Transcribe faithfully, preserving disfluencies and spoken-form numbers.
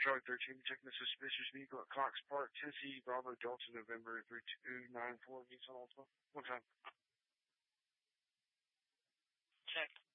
Charlie thirteen, checking the suspicious vehicle at Cox Park, Tennessee, Bravo Delta, November three two nine four, Nissan Altima. One time. Check.